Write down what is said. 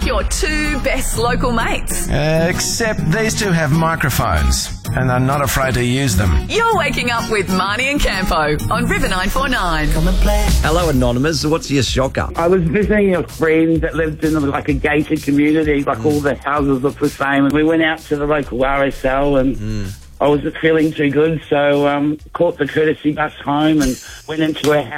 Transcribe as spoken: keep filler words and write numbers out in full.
your two best local mates. Uh, except these two have microphones and are not afraid to use them. You're waking up with Marnie and Campo on River nine four nine. Hello, Anonymous. What's your shocker? I was visiting a friend that lived in like a gated community, like all the houses look the same. And we went out to the local R S L and mm. I wasn't feeling too good, so um, caught the courtesy bus home and went into a house.